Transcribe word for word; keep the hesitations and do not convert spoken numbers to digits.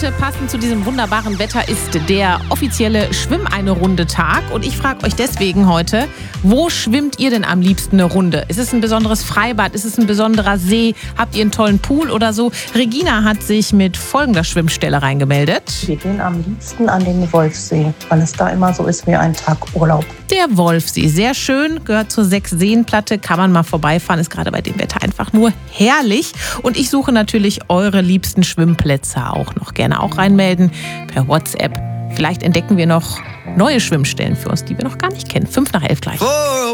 Heute, passend zu diesem wunderbaren Wetter, ist der offizielle Schwimm-eine-Runde-Tag. Und ich frage euch deswegen heute, wo schwimmt ihr denn am liebsten eine Runde? Ist es ein besonderes Freibad? Ist es ein besonderer See? Habt ihr einen tollen Pool oder so? Regina hat sich mit folgender Schwimmstelle reingemeldet. Wir gehen am liebsten an den Wolfsee, weil es da immer so ist wie ein Tag Urlaub. Der Wolfsee, sehr schön, gehört zur Sechs-Seen-Platte, kann man mal vorbeifahren, ist gerade bei dem Wetter einfach nur herrlich. Und ich suche natürlich eure liebsten Schwimmplätze auch noch. Gerne auch reinmelden per WhatsApp. Vielleicht entdecken wir noch neue Schwimmstellen für uns, die wir noch gar nicht kennen. Fünf nach elf gleich.